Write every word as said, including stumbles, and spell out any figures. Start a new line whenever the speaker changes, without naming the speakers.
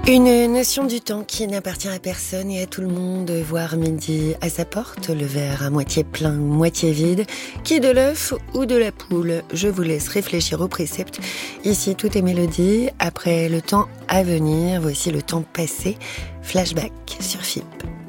Une notion du temps qui n'appartient à personne et à tout le monde, voir midi à sa porte, le verre à moitié plein ou moitié vide, qui est de l'œuf ou de la poule. Je vous laisse réfléchir au précepte. Ici, tout est mélodie. Après le temps à venir, voici le temps passé. Flashback sur F I P.